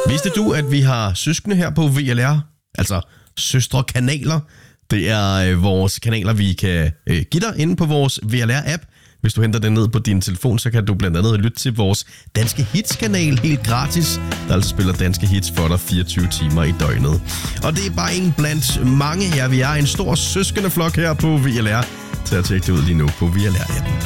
Vidste du, at vi har søskende her på VLR? Altså søstre kanaler. Det er vores kanaler, vi kan give dig inde på vores VLR-app. Hvis du henter den ned på din telefon, så kan du blandt andet lytte til vores Danske Hits-kanal helt gratis, der altså spiller danske hits for dig 24 timer i døgnet. Og det er bare en blandt mange her. Vi er en stor søskendeflok her på VLR. Så jeg tjekke det ud lige nu på VLR-appen.